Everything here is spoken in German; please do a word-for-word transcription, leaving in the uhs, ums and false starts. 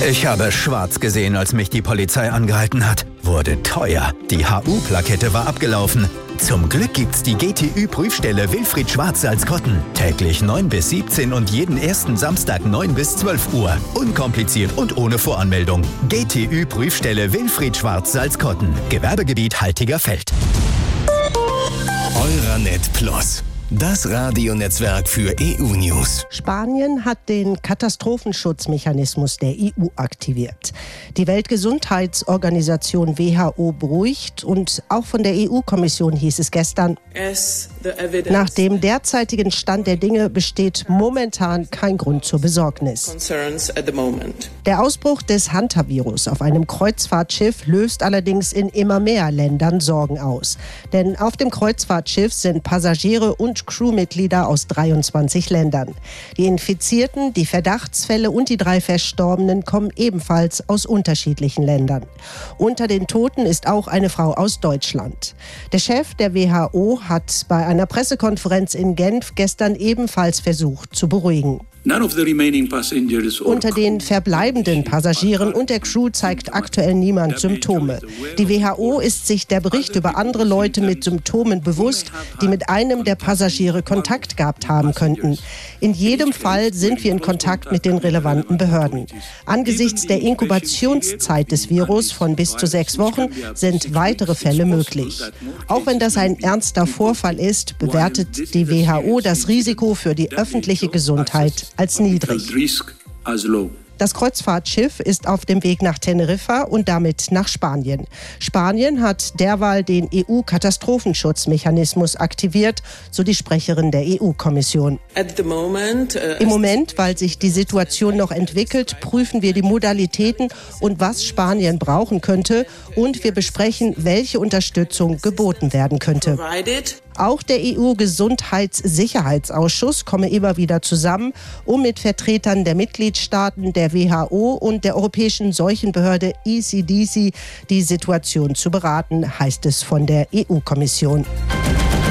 Ich habe schwarz gesehen, als mich die Polizei angehalten hat. Wurde teuer. Die H U-Plakette war abgelaufen. Zum Glück gibt's die G T Ü-Prüfstelle Wilfried Schwarz-Salzkotten. Täglich neun bis siebzehn und jeden ersten Samstag neun bis zwölf Uhr. Unkompliziert und ohne Voranmeldung. G T Ü-Prüfstelle Wilfried Schwarz-Salzkotten. Gewerbegebiet Haltigerfeld. Euranet Plus. Das Radionetzwerk für E U-News. Spanien hat den Katastrophenschutzmechanismus der E U aktiviert. Die Weltgesundheitsorganisation W H O beruhigt und auch von der E U-Kommission hieß es gestern, nach dem derzeitigen Stand der Dinge besteht momentan kein Grund zur Besorgnis. Der Ausbruch des Hantavirus auf einem Kreuzfahrtschiff löst allerdings in immer mehr Ländern Sorgen aus. Denn auf dem Kreuzfahrtschiff sind Passagiere und Crewmitglieder aus dreiundzwanzig Ländern. Die Infizierten, die Verdachtsfälle und die drei Verstorbenen kommen ebenfalls aus unterschiedlichen Ländern. Unter den Toten ist auch eine Frau aus Deutschland. Der Chef der W H O hat bei einer Pressekonferenz in Genf gestern ebenfalls versucht zu beruhigen. Unter den verbleibenden Passagieren und der Crew zeigt aktuell niemand Symptome. Die W H O ist sich der Bericht über andere Leute mit Symptomen bewusst, die mit einem der Passagiere Kontakt gehabt haben könnten. In jedem Fall sind wir in Kontakt mit den relevanten Behörden. Angesichts der Inkubationszeit des Virus von bis zu sechs Wochen sind weitere Fälle möglich. Auch wenn das ein ernster Vorfall ist, bewertet die W H O das Risiko für die öffentliche Gesundheit als niedrig. Das Kreuzfahrtschiff ist auf dem Weg nach Teneriffa und damit nach Spanien. Spanien hat derweil den E U-Katastrophenschutzmechanismus aktiviert, so die Sprecherin der E U-Kommission. Im Moment, weil sich die Situation noch entwickelt, prüfen wir die Modalitäten und was Spanien brauchen könnte, und wir besprechen, welche Unterstützung geboten werden könnte. Auch der E U-Gesundheitssicherheitsausschuss komme immer wieder zusammen, um mit Vertretern der Mitgliedstaaten, der W H O und der Europäischen Seuchenbehörde E C D C die Situation zu beraten, heißt es von der E U-Kommission.